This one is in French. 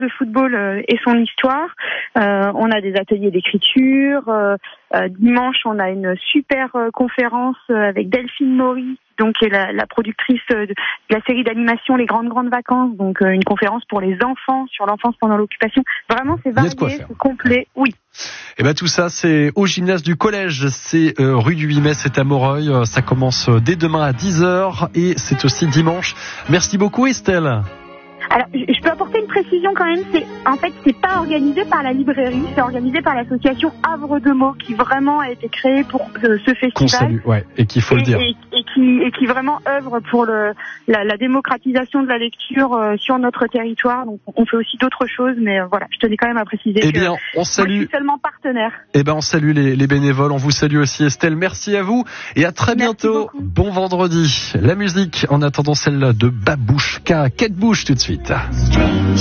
de football et son histoire. On a des ateliers d'écriture. Dimanche, on a une super conférence avec Delphine Maury, donc qui est la productrice de la série d'animation Les Grandes Vacances, donc une conférence pour les enfants sur l'enfance pendant l'occupation. Vraiment, c'est varié, c'est complet. Oui. Et ben tout ça, c'est au gymnase du collège, c'est rue du 8 mai, c'est à Moreuil. Ça commence dès demain à 10h et c'est aussi dimanche. Merci beaucoup Estelle. Alors, je peux apporter une précision quand même. C'est pas organisé par la librairie, c'est organisé par l'association Havre de Mots, qui vraiment a été créée pour ce festival. Qu'on salue, ouais, et qu'il faut le dire. Et qui vraiment œuvre pour la démocratisation de la lecture sur notre territoire. Donc, on fait aussi d'autres choses, mais voilà, je tenais quand même à préciser que on salue. Moi, je suis seulement partenaire. On salue les bénévoles. On vous salue aussi Estelle. Merci à vous et à très bientôt. Bon vendredi. La musique, en attendant celle de Babouchka, Kate Bush tout de suite.